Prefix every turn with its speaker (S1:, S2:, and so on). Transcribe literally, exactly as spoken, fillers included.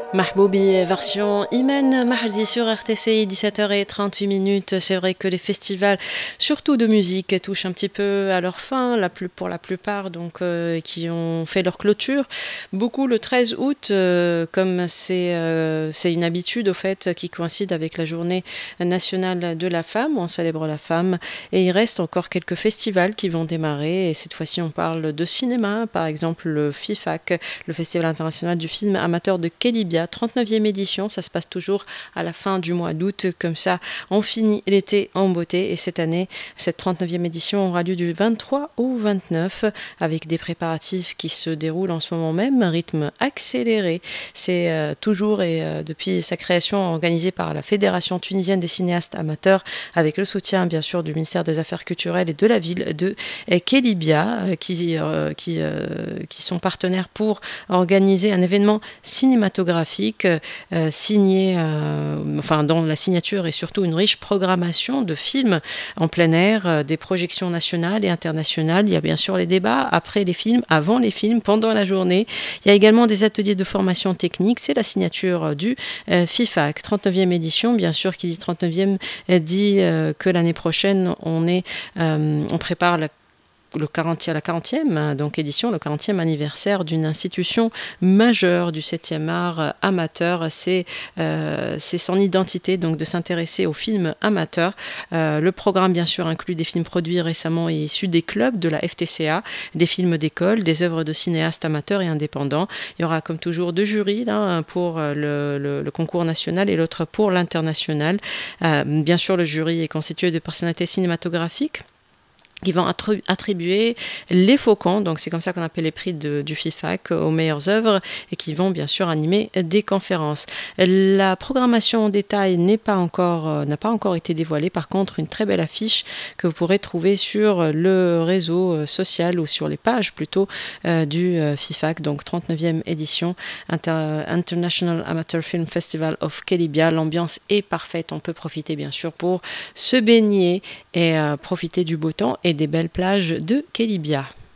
S1: Mahboubi, version Imen Mahdi sur R T C I, dix-sept heures trente-huit minutes. C'est vrai que les festivals, surtout de musique, touchent un petit peu à leur fin, la plus, pour la plupart, donc euh, qui ont fait leur clôture. Beaucoup le treize août, euh, comme c'est euh, c'est une habitude au fait, qui coïncide avec la journée nationale de la femme, on célèbre la femme. Et il reste encore quelques festivals qui vont démarrer. Et cette fois-ci, on parle de cinéma, par exemple le FIFAC, le Festival international du film amateur de Kelibia. trente-neuvième édition, ça se passe toujours à la fin du mois d'août, comme ça on finit l'été en beauté. Et cette année, cette trente-neuvième édition aura lieu du vingt-trois au vingt-neuf, avec des préparatifs qui se déroulent en ce moment même, un rythme accéléré. C'est euh, toujours et euh, depuis sa création organisée par la Fédération tunisienne des cinéastes amateurs, avec le soutien bien sûr du ministère des Affaires culturelles et de la ville de euh, Kelibia, euh, qui, euh, qui, euh, qui sont partenaires pour organiser un événement cinématographique Euh, signé, euh, enfin dans la signature et surtout une riche programmation de films en plein air, euh, des projections nationales et internationales. Il y a bien sûr les débats après les films, avant les films, pendant la journée. Il y a également des ateliers de formation technique. C'est la signature du euh, FIFAC, trente-neuvième édition. Bien sûr, qui dit trente-neuvième euh, dit euh, que l'année prochaine, on, est, euh, on prépare la le quarantième, la quarantième donc édition, le quarantième anniversaire d'une institution majeure du septième art amateur. C'est, euh, c'est son identité, donc de s'intéresser aux films amateurs. Euh, le programme, bien sûr, inclut des films produits récemment et issus des clubs de la F T C A, des films d'école, des œuvres de cinéastes amateurs et indépendants. Il y aura, comme toujours, deux jurys, là, pour le, le, le concours national et l'autre pour l'international. Euh, bien sûr, le jury est constitué de personnalités cinématographiques qui vont attribuer les faucons, donc c'est comme ça qu'on appelle les prix de, du FIFAC, aux meilleures œuvres, et qui vont bien sûr animer des conférences. La programmation en détail n'est pas encore, euh, n'a pas encore été dévoilée. Par contre, une très belle affiche que vous pourrez trouver sur le réseau social ou sur les pages plutôt euh, du euh, FIFAC, donc trente-neuvième édition, Inter- International Amateur Film Festival of Kelibia. L'ambiance est parfaite, on peut profiter bien sûr pour se baigner et euh, profiter du beau temps et des belles plages de Kelibia.